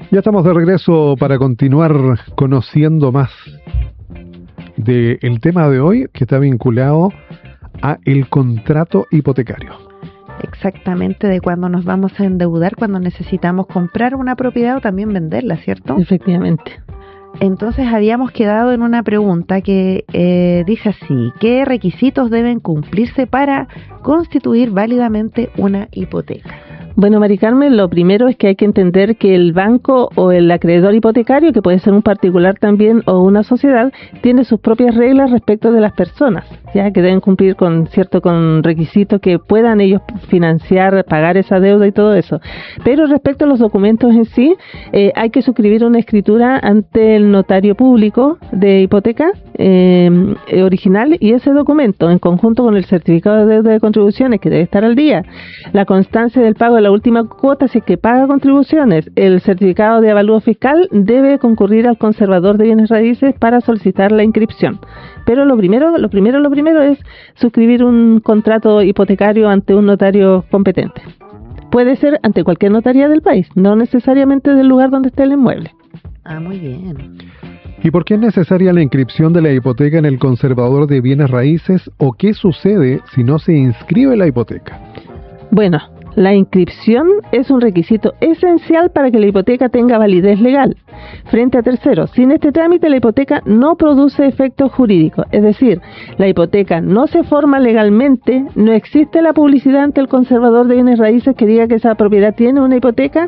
Ya estamos de regreso para continuar conociendo más del tema de hoy, que está vinculado a el contrato hipotecario. Exactamente, de cuando nos vamos a endeudar, cuando necesitamos comprar una propiedad o también venderla, ¿cierto? Efectivamente. Entonces habíamos quedado en una pregunta que dice así: ¿qué requisitos deben cumplirse para constituir válidamente una hipoteca? Bueno, Mari Carmen, lo primero es que hay que entender que el banco o el acreedor hipotecario, que puede ser un particular también o una sociedad, tiene sus propias reglas respecto de las personas, ya que deben cumplir con requisitos que puedan ellos financiar, pagar esa deuda y todo eso. Pero respecto a los documentos en sí, hay que suscribir una escritura ante el notario público de hipoteca original, y ese documento, en conjunto con el certificado de deuda de contribuciones, que debe estar al día, la constancia del pago de la última cuota si es que paga contribuciones, el certificado de avalúo fiscal, debe concurrir al conservador de bienes raíces para solicitar la inscripción. Pero lo primero es suscribir un contrato hipotecario ante un notario competente. Puede ser ante cualquier notaría del país, no necesariamente del lugar donde esté el inmueble. Ah, muy bien. ¿Y por qué es necesaria la inscripción de la hipoteca en el conservador de bienes raíces, o qué sucede si no se inscribe la hipoteca? Bueno, la inscripción es un requisito esencial para que la hipoteca tenga validez legal frente a terceros. Sin este trámite, la hipoteca no produce efectos jurídicos, es decir, la hipoteca no se forma legalmente, no existe la publicidad ante el conservador de bienes raíces que diga que esa propiedad tiene una hipoteca.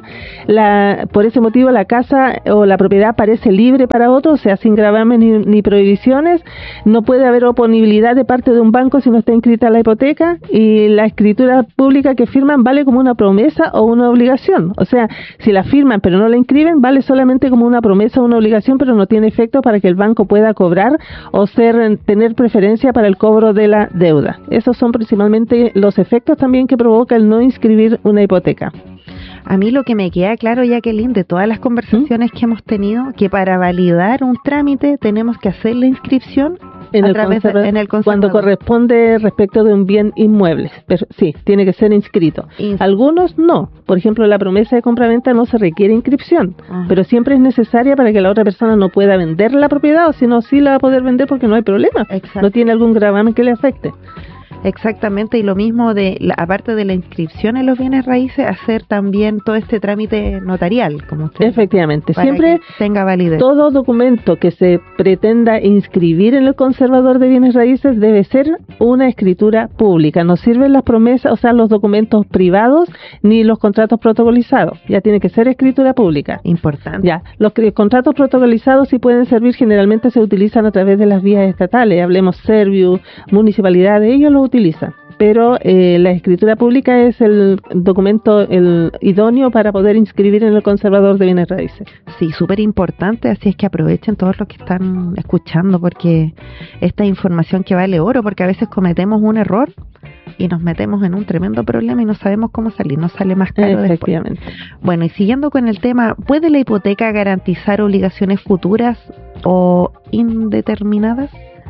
Por ese motivo, la casa o la propiedad aparece libre para otros, o sea, sin gravamen ni prohibiciones. No puede haber oponibilidad de parte de un banco si no está inscrita la hipoteca, y la escritura pública que firman vale como una promesa o una obligación. O sea, si la firman pero no la inscriben, vale solamente como una promesa o una obligación, pero no tiene efecto para que el banco pueda cobrar o tener preferencia para el cobro de la deuda. Esos son principalmente los efectos también que provoca el no inscribir una hipoteca. A mí lo que me queda claro, Jacqueline, de todas las conversaciones que hemos tenido, que para validar un trámite tenemos que hacer la inscripción en el conservador, cuando corresponde respecto de un bien inmueble. Pero sí, tiene que ser inscrito. Algunos no. Por ejemplo, la promesa de compraventa no se requiere inscripción, pero siempre es necesaria para que la otra persona no pueda vender la propiedad, o si no, sí la va a poder vender porque no hay problema. Exacto. No tiene algún gravamen que le afecte. Exactamente, y lo mismo aparte de la inscripción en los bienes raíces, hacer también todo este trámite notarial, como usted. Efectivamente, para siempre que tenga validez. Todo documento que se pretenda inscribir en el conservador de bienes raíces debe ser una escritura pública. No sirven las promesas, o sea, los documentos privados ni los contratos protocolizados. Ya tiene que ser escritura pública. Importante. Ya, los contratos protocolizados sí pueden servir, generalmente se utilizan a través de las vías estatales. Hablemos Serviu, municipalidades, ellos los utilizan, pero la escritura pública es el documento idóneo para poder inscribir en el conservador de bienes raíces. Sí, súper importante, así es que aprovechen todos los que están escuchando, porque esta información que vale oro, porque a veces cometemos un error y nos metemos en un tremendo problema y no sabemos cómo salir, nos sale más caro después. Bueno, y siguiendo con el tema, ¿puede la hipoteca garantizar obligaciones futuras o indeterminadas?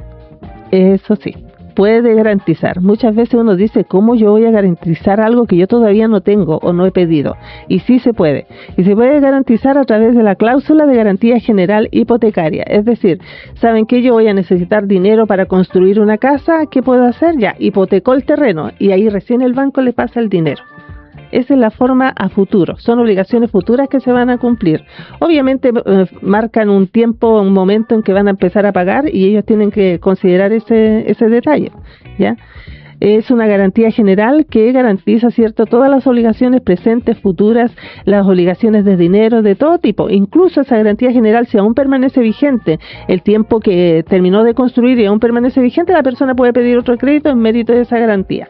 Eso sí, puede garantizar. Muchas veces uno dice, ¿cómo yo voy a garantizar algo que yo todavía no tengo o no he pedido? Y sí se puede. Y se puede garantizar a través de la cláusula de garantía general hipotecaria. Es decir, ¿saben qué? Yo voy a necesitar dinero para construir una casa. ¿Qué puedo hacer? Ya, hipotecó el terreno y ahí recién el banco le pasa el dinero. Esa es la forma a futuro. Son obligaciones futuras que se van a cumplir. Obviamente marcan un tiempo, un momento en que van a empezar a pagar, y ellos tienen que considerar ese detalle, ¿ya? Es una garantía general que garantiza, ¿cierto?, todas las obligaciones presentes, futuras, las obligaciones de dinero, de todo tipo. Incluso esa garantía general, si aún permanece vigente el tiempo que terminó de construir y aún permanece vigente, la persona puede pedir otro crédito en mérito de esa garantía.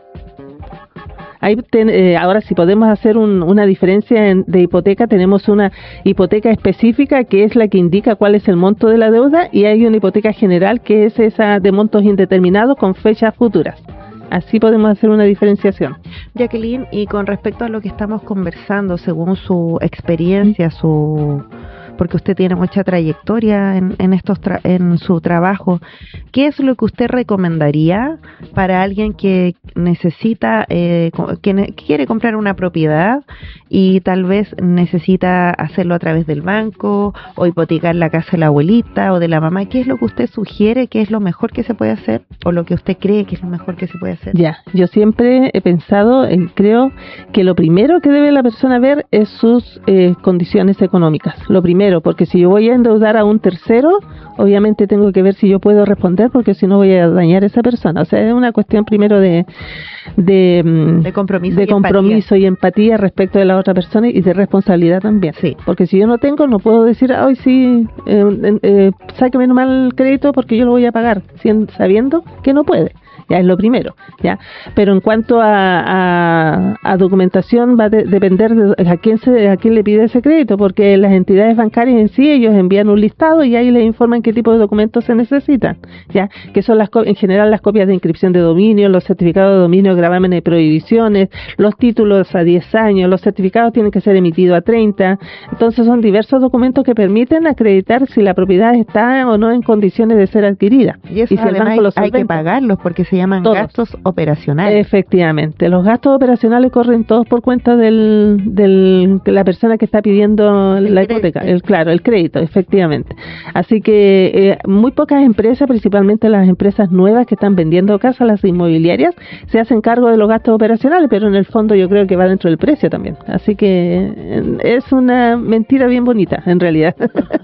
Ahora, si podemos hacer una diferencia de hipoteca, tenemos una hipoteca específica que es la que indica cuál es el monto de la deuda, y hay una hipoteca general que es esa de montos indeterminados con fechas futuras. Así podemos hacer una diferenciación. Jacqueline, y con respecto a lo que estamos conversando, según su experiencia, porque usted tiene mucha trayectoria en su trabajo, ¿qué es lo que usted recomendaría para alguien que necesita, que quiere comprar una propiedad y tal vez necesita hacerlo a través del banco o hipotecar la casa de la abuelita o de la mamá? ¿Qué es lo que usted sugiere que es lo mejor que se puede hacer o lo que usted cree que es lo mejor que se puede hacer? Ya, yo siempre he pensado, creo que lo primero que debe la persona ver es sus condiciones económicas. Lo primero, porque si yo voy a endeudar a un tercero, obviamente tengo que ver si yo puedo responder, porque si no voy a dañar a esa persona. O sea, es una cuestión primero de compromiso y empatía respecto de la otra persona y de responsabilidad también. Sí. Porque si yo no tengo, no puedo decir, ay, sí, sáqueme nomás el crédito porque yo lo voy a pagar, sabiendo que no puede. Ya es lo primero, ya. Pero en cuanto a documentación va a depender de a quién le pide ese crédito, porque las entidades bancarias en sí, ellos envían un listado y ahí les informan qué tipo de documentos se necesitan, ya, que son en general las copias de inscripción de dominio, los certificados de dominio, gravámenes y prohibiciones, los títulos a 10 años, los certificados tienen que ser emitidos a 30, entonces son diversos documentos que permiten acreditar si la propiedad está o no en condiciones de ser adquirida. Y eso, y si además, hay que pagarlos porque se llaman todos gastos operacionales. Efectivamente, los gastos operacionales corren todos por cuenta de la persona que está pidiendo la hipoteca, el crédito, efectivamente. Así que muy pocas empresas, principalmente las empresas nuevas que están vendiendo casas, las inmobiliarias, se hacen cargo de los gastos operacionales, pero en el fondo yo creo que va dentro del precio también. Así que es una mentira bien bonita, en realidad.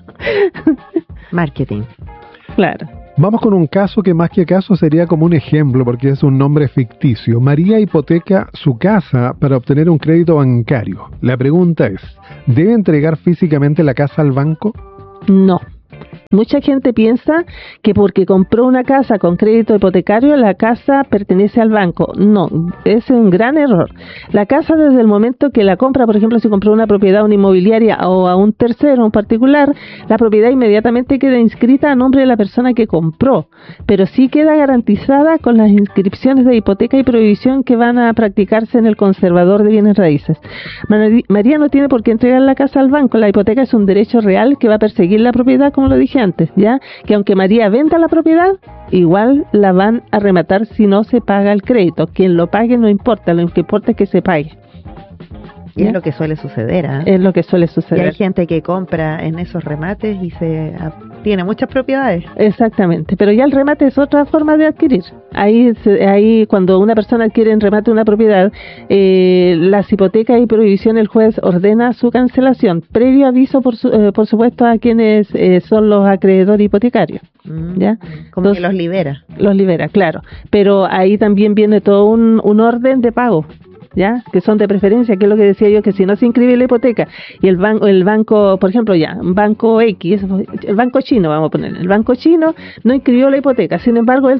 Marketing. Claro. Vamos con un caso que más que caso sería como un ejemplo, porque es un nombre ficticio. María hipoteca su casa para obtener un crédito bancario. La pregunta es, ¿debe entregar físicamente la casa al banco? No. Mucha gente piensa que porque compró una casa con crédito hipotecario, la casa pertenece al banco. No, es un gran error. La casa, desde el momento que la compra, por ejemplo, si compró una propiedad a una inmobiliaria o a un tercero, un particular, la propiedad inmediatamente queda inscrita a nombre de la persona que compró, pero sí queda garantizada con las inscripciones de hipoteca y prohibición que van a practicarse en el conservador de bienes raíces. María no tiene por qué entregar la casa al banco. La hipoteca es un derecho real que va a perseguir la propiedad, como lo dije antes, ya, que aunque María venda la propiedad, igual la van a rematar si no se paga el crédito. Quien lo pague no importa, lo que importa es que se pague. Y es lo que suele suceder, ¿eh? Es lo que suele suceder. Y hay gente que compra en esos remates y tiene muchas propiedades. Exactamente, pero ya el remate es otra forma de adquirir. Ahí cuando una persona adquiere en remate una propiedad, las hipotecas y prohibición, el juez ordena su cancelación, previo aviso, por supuesto, a quienes son los acreedores hipotecarios. ¿Ya? Como entonces, que los libera. Los libera, claro. Pero ahí también viene todo un orden de pago, ¿ya? Que son de preferencia, que es lo que decía yo, que si no se inscribe la hipoteca y el banco, por ejemplo, un banco X, el banco chino, vamos a poner, el banco chino no inscribió la hipoteca, sin embargo,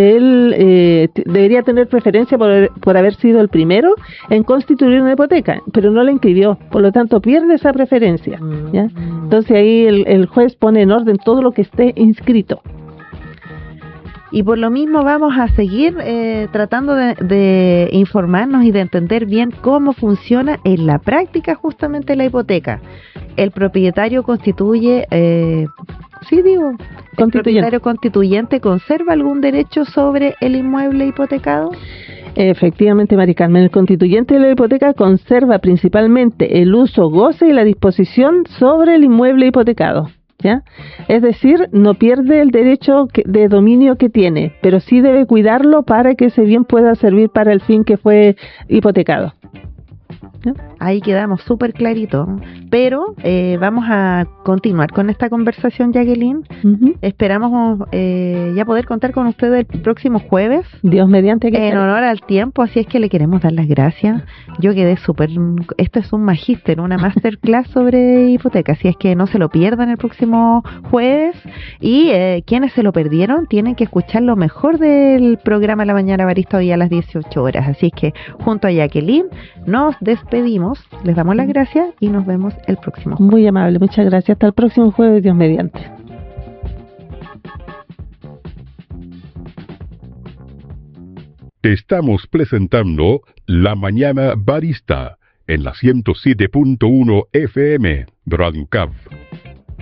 él debería tener preferencia por haber sido el primero en constituir una hipoteca, pero no la inscribió, por lo tanto pierde esa preferencia, ¿ya? Entonces ahí el juez pone en orden todo lo que esté inscrito. Y por lo mismo vamos a seguir tratando de informarnos y de entender bien cómo funciona en la práctica justamente la hipoteca. El propietario constituye, ¿el propietario constituyente conserva algún derecho sobre el inmueble hipotecado? Efectivamente, Mari Carmen, el constituyente de la hipoteca conserva principalmente el uso, goce y la disposición sobre el inmueble hipotecado. ¿Ya? Es decir, no pierde el derecho de dominio que tiene, pero sí debe cuidarlo para que ese bien pueda servir para el fin que fue hipotecado. ¿Ya? Ahí quedamos súper clarito, pero vamos a continuar con esta conversación, Jacqueline. Esperamos ya poder contar con ustedes el próximo jueves, Dios mediante, en honor al tiempo, así es que le queremos dar las gracias. Yo quedé súper, esto es un magíster, una masterclass sobre hipoteca, así es que no se lo pierdan el próximo jueves, y quienes se lo perdieron tienen que escuchar lo mejor del programa La Mañana Barista hoy a las 18 horas, así es que junto a Jacqueline nos despedimos, les damos las gracias y nos vemos el próximo jueves. Muy amable, muchas gracias. Hasta el próximo jueves, Dios mediante. Estamos presentando La Mañana Barista en la 107.1 FM, Radio Cab.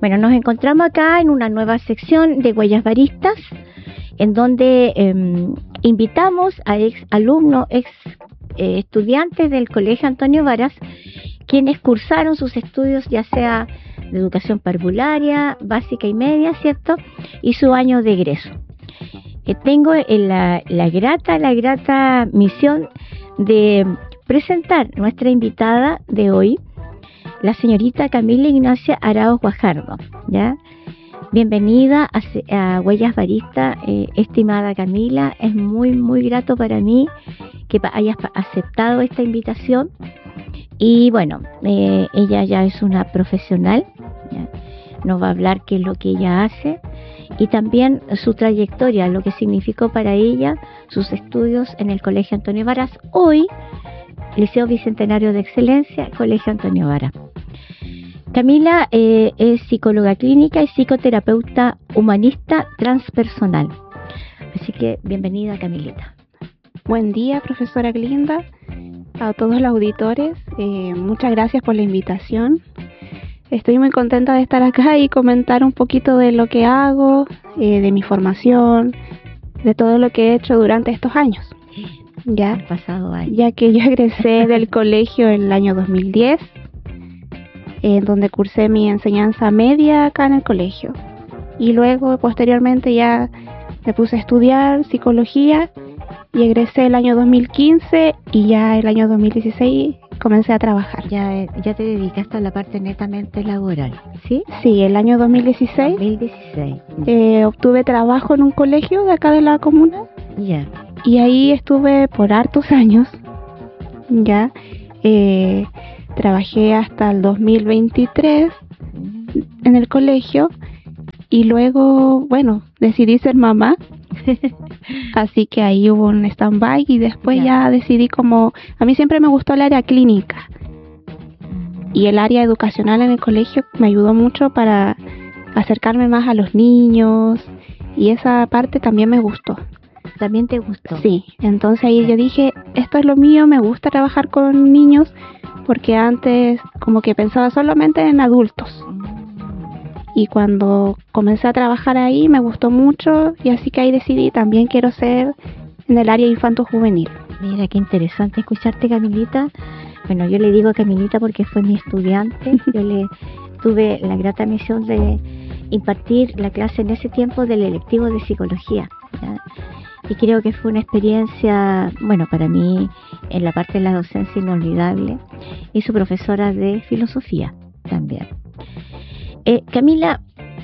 Bueno, nos encontramos acá en una nueva sección de Huellas Baristas, en donde invitamos a ex alumnos, estudiantes del Colegio Antonio Varas, quienes cursaron sus estudios ya sea de educación parvularia, básica y media, ¿cierto? Y su año de egreso. Tengo la grata misión de presentar nuestra invitada de hoy, la señorita Camila Ignacia Arauz Guajardo, ¿ya? Bienvenida a Huellas Baristas, estimada Camila. Es muy grato para mí que hayas aceptado esta invitación. Y bueno, ella ya es una profesional, ¿ya? Nos va a hablar qué es lo que ella hace y también su trayectoria, lo que significó para ella sus estudios en el Colegio Antonio Varas, hoy Liceo Bicentenario de Excelencia, Colegio Antonio Varas. Camila es psicóloga clínica y psicoterapeuta humanista transpersonal. Así que bienvenida, Camilita. Buen día, profesora Glinda, a todos los auditores. Muchas gracias por la invitación. Estoy muy contenta de estar acá y comentar un poquito de lo que hago, de mi formación, de todo lo que he hecho durante estos años. Ya, el pasado año. Ya que yo egresé del colegio en el año 2010, en donde cursé mi enseñanza media acá en el colegio. Y luego, posteriormente, ya me puse a estudiar psicología y egresé el año 2015 y ya el año 2016 comencé a trabajar. Ya te dedicaste a la parte netamente laboral, ¿sí? Sí, el año 2016. Obtuve trabajo en un colegio de acá de la comuna. Ya. Y ahí estuve por hartos años. Ya. Trabajé hasta el 2023 en el colegio y luego, bueno, decidí ser mamá. Así que ahí hubo un stand-by y después ya decidí como... A mí siempre me gustó el área clínica y el área educacional en el colegio me ayudó mucho para acercarme más a los niños y esa parte también me gustó. ¿También te gustó? Sí, entonces ahí yo dije, esto es lo mío, me gusta trabajar con niños porque antes como que pensaba solamente en adultos. Y cuando comencé a trabajar ahí me gustó mucho y así que ahí decidí también quiero ser en el área infanto-juvenil. Mira, qué interesante escucharte, Camilita. Bueno, yo le digo Camilita porque fue mi estudiante. Yo le tuve la grata misión de impartir la clase en ese tiempo del electivo de psicología, ¿ya? Y creo que fue una experiencia, bueno, para mí en la parte de la docencia inolvidable, y su profesora de filosofía también. Camila,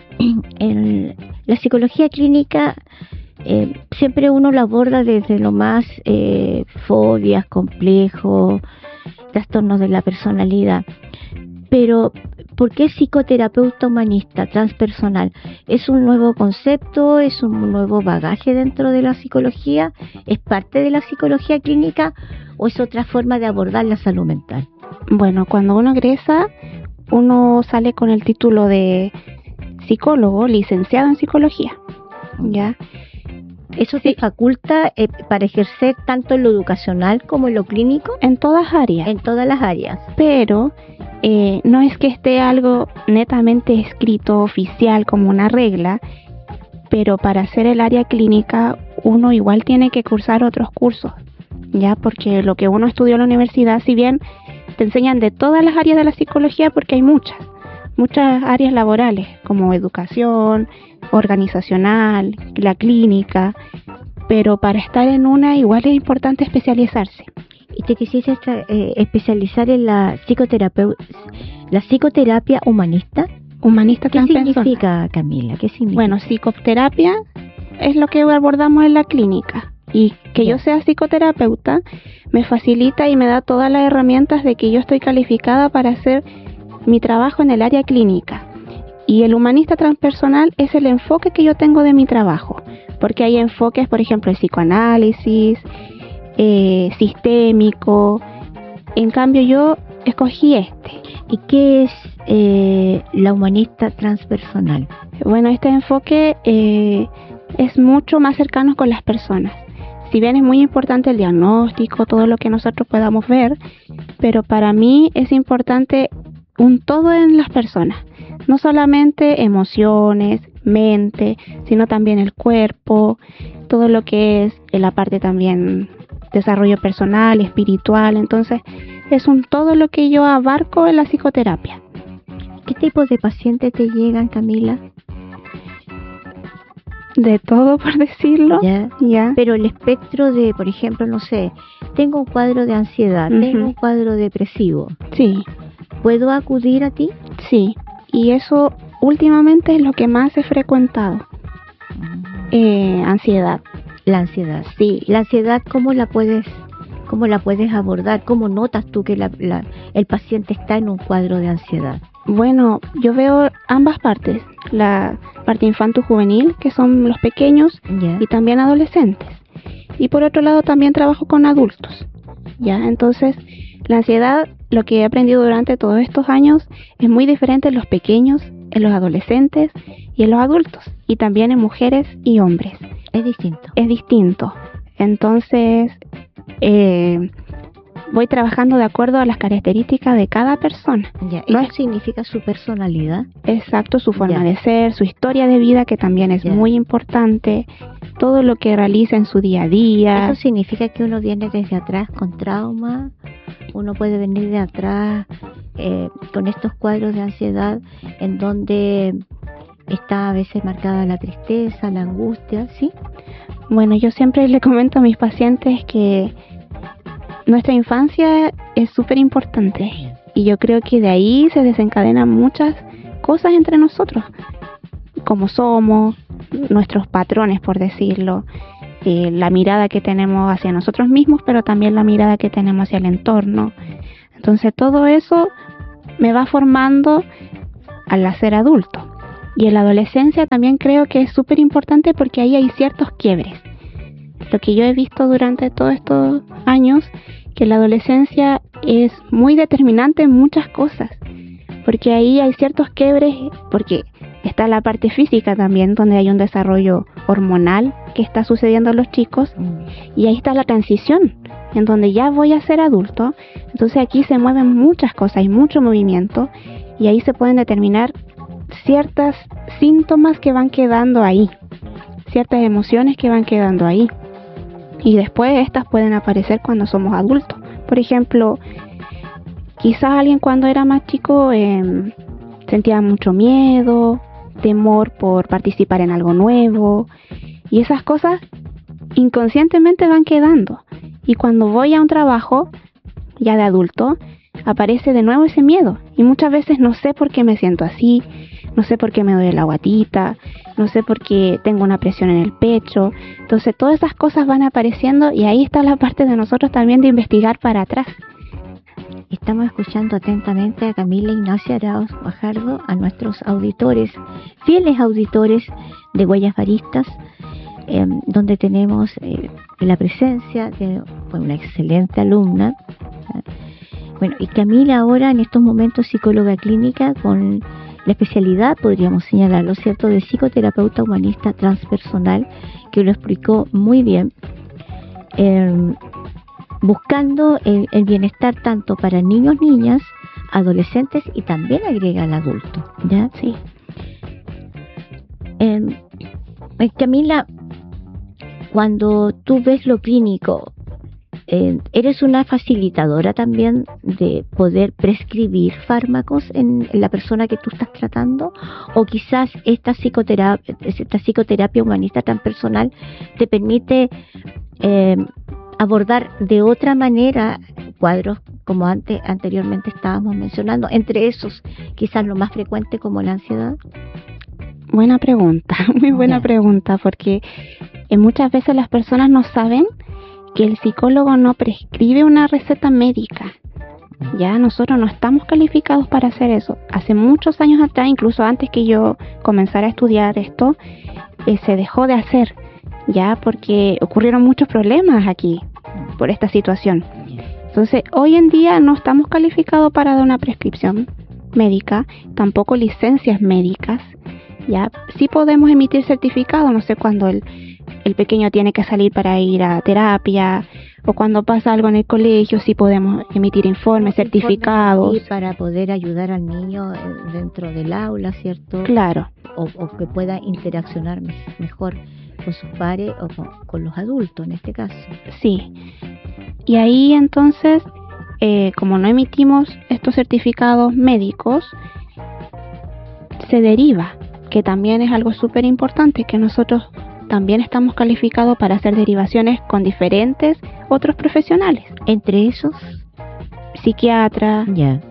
en la psicología clínica siempre uno la aborda desde lo más fobias, complejos, trastornos de la personalidad, pero ¿por qué psicoterapeuta humanista transpersonal? ¿Es un nuevo concepto? ¿Es un nuevo bagaje dentro de la psicología? ¿Es parte de la psicología clínica o es otra forma de abordar la salud mental? Bueno, cuando uno egresa, uno sale con el título de psicólogo, licenciado en psicología, ¿ya? ¿Eso te faculta para ejercer tanto en lo educacional como en lo clínico? En todas áreas. En todas las áreas. Pero no es que esté algo netamente escrito, oficial, como una regla, pero para hacer el área clínica uno igual tiene que cursar otros cursos, ¿ya? Porque lo que uno estudió en la universidad, si bien te enseñan de todas las áreas de la psicología, porque hay muchas áreas laborales, como educación, organizacional, la clínica, pero para estar en una igual es importante especializarse. ¿Y te quisiste especializar en la psicoterapia humanista? Humanista transpersonal. ¿Qué significa, Camila? ¿Qué significa? Bueno, psicoterapia es lo que abordamos en la clínica. Y que yo sea psicoterapeuta me facilita y me da todas las herramientas de que yo estoy calificada para hacer mi trabajo en el área clínica. Y el humanista transpersonal es el enfoque que yo tengo de mi trabajo, porque hay enfoques, por ejemplo, el psicoanálisis, sistémico. En cambio yo escogí este. ¿Y qué es la humanista transpersonal? Bueno, este enfoque es mucho más cercano con las personas. Si bien es muy importante el diagnóstico, todo lo que nosotros podamos ver, pero para mí es importante un todo en las personas, no solamente emociones, mente, sino también el cuerpo, todo lo que es la parte también desarrollo personal, espiritual. Entonces es un todo lo que yo abarco en la psicoterapia. ¿Qué tipo de pacientes te llegan, Camila? De todo, por decirlo. Ya. Pero el espectro de, por ejemplo, no sé, tengo un cuadro de ansiedad, tengo un cuadro depresivo. Sí. ¿Puedo acudir a ti? Sí. Y eso últimamente es lo que más he frecuentado. Ansiedad. La ansiedad. Sí. La ansiedad, ¿cómo la puedes abordar? ¿Cómo notas tú que el paciente está en un cuadro de ansiedad? Bueno, yo veo ambas partes, la parte infanto-juvenil, que son los pequeños, y también adolescentes. Y por otro lado también trabajo con adultos, ¿ya? Entonces, la ansiedad, lo que he aprendido durante todos estos años, es muy diferente en los pequeños, en los adolescentes y en los adultos, y también en mujeres y hombres. Es distinto. Es distinto. Entonces, voy trabajando de acuerdo a las características de cada persona. Ya, ¿eso significa su personalidad? Exacto, su forma de ser, su historia de vida, que también es muy importante, todo lo que realiza en su día a día. ¿Eso significa que uno viene desde atrás con trauma? ¿Uno puede venir de atrás con estos cuadros de ansiedad en donde está a veces marcada la tristeza, la angustia, sí? Bueno, yo siempre le comento a mis pacientes que nuestra infancia es súper importante y yo creo que de ahí se desencadenan muchas cosas entre nosotros, como somos, nuestros patrones, por decirlo, la mirada que tenemos hacia nosotros mismos, pero también la mirada que tenemos hacia el entorno. Entonces todo eso me va formando al ser adulto. Y en la adolescencia también creo que es súper importante porque ahí hay ciertos quiebres. Lo que yo he visto durante todos estos años, que la adolescencia es muy determinante en muchas cosas, porque ahí hay ciertos quiebres, porque está la parte física también, donde hay un desarrollo hormonal que está sucediendo a los chicos, y ahí está la transición, en donde ya voy a ser adulto. Entonces aquí se mueven muchas cosas, hay mucho movimiento, y ahí se pueden determinar ciertos síntomas que van quedando ahí, ciertas emociones que van quedando ahí. Y después estas pueden aparecer cuando somos adultos. Por ejemplo, quizás alguien cuando era más chico sentía mucho miedo, temor por participar en algo nuevo, y esas cosas inconscientemente van quedando. Y cuando voy a un trabajo ya de adulto, aparece de nuevo ese miedo. Y muchas veces no sé por qué me siento así, no sé por qué me duele la guatita, no sé por qué tengo una presión en el pecho. Entonces todas esas cosas van apareciendo y ahí está la parte de nosotros también de investigar para atrás. Estamos escuchando atentamente a Camila Ignacia Arauz Guajardo, a nuestros auditores, fieles auditores de Huellas Baristas, donde tenemos la presencia de una excelente alumna. Bueno, y Camila ahora en estos momentos psicóloga clínica con la especialidad, podríamos señalarlo, ¿cierto?, de psicoterapeuta humanista transpersonal, que lo explicó muy bien, buscando el bienestar tanto para niños, niñas, adolescentes y también agrega al adulto, ¿ya? Sí. Camila, cuando tú ves lo clínico, ¿eres una facilitadora también de poder prescribir fármacos en la persona que tú estás tratando? ¿O quizás esta psicoterapia humanista transpersonal te permite abordar de otra manera cuadros como anteriormente estábamos mencionando, entre esos quizás lo más frecuente como la ansiedad? Buena pregunta, muy buena pregunta, porque muchas veces las personas no saben que el psicólogo no prescribe una receta médica. Ya nosotros no estamos calificados para hacer eso. Hace muchos años atrás, incluso antes que yo comenzara a estudiar esto, se dejó de hacer, ya, porque ocurrieron muchos problemas aquí por esta situación. Entonces, hoy en día no estamos calificados para dar una prescripción médica, tampoco licencias médicas. Ya, sí podemos emitir certificados, no sé, cuando el pequeño tiene que salir para ir a terapia o cuando pasa algo en el colegio, sí podemos emitir informes, certificados. Y para poder ayudar al niño dentro del aula, ¿cierto? Claro. O que pueda interaccionar mejor con sus pares o con los adultos en este caso. Sí. Y ahí entonces, como no emitimos estos certificados médicos, se deriva, que también es algo súper importante, que nosotros también estamos calificados para hacer derivaciones con diferentes otros profesionales. Entre esos, psiquiatras,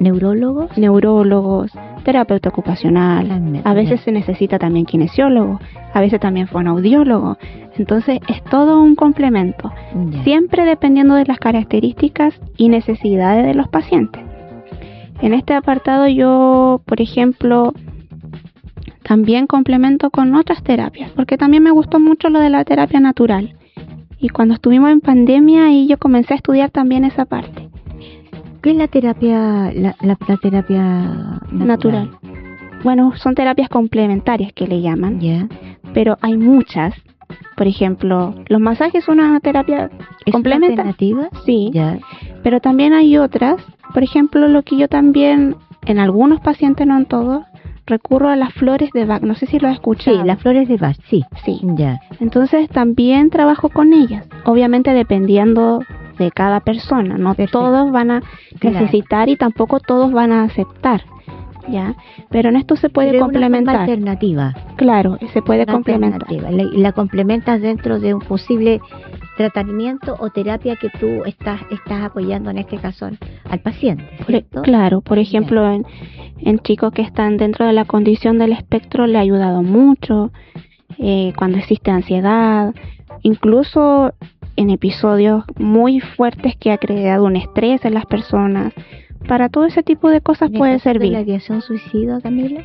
neurólogos, terapeuta ocupacional, a veces se necesita también kinesiólogo, a veces también fonoaudiólogo. Entonces es todo un complemento, siempre dependiendo de las características y necesidades de los pacientes. En este apartado yo, por ejemplo, también complemento con otras terapias, porque también me gustó mucho lo de la terapia natural. Y cuando estuvimos en pandemia, ahí yo comencé a estudiar también esa parte. ¿Qué es la terapia terapia natural? Bueno, son terapias complementarias que le llaman, pero hay muchas. Por ejemplo, los masajes son una terapia complementaria. ¿Alternativa? Sí, pero también hay otras. Por ejemplo, lo que yo también, en algunos pacientes, no en todos, recurro a las flores de Bach. No sé si lo has escuchado. Sí, las flores de Bach, sí. Entonces también trabajo con ellas. Obviamente dependiendo de cada persona. No todos van a necesitar y tampoco todos van a aceptar. Pero en esto se puede complementar. Una alternativa. Claro, se puede complementar. La complementas dentro de un posible tratamiento o terapia que tú estás apoyando, en este caso al paciente, ¿cierto? Claro, por ejemplo, en chicos que están dentro de la condición del espectro le ha ayudado mucho, cuando existe ansiedad, incluso en episodios muy fuertes que ha creado un estrés en las personas. Para todo ese tipo de cosas puede servir. ¿La ideación suicida, Camila?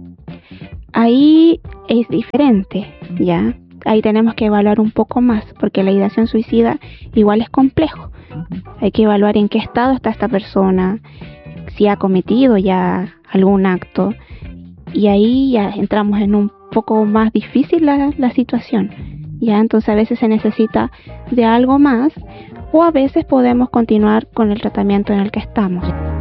Ahí es diferente, Ahí tenemos que evaluar un poco más, porque la ideación suicida igual es complejo. Hay que evaluar en qué estado está esta persona, si ha cometido ya algún acto, y ahí ya entramos en un poco más difícil la situación. Entonces a veces se necesita de algo más, o a veces podemos continuar con el tratamiento en el que estamos.